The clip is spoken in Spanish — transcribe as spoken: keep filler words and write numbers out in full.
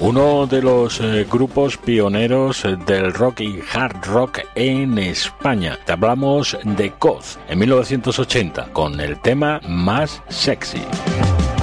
uno de los eh, grupos pioneros del rock y hard rock en España. Te hablamos de Coz en mil novecientos ochenta con el tema Más Sexy.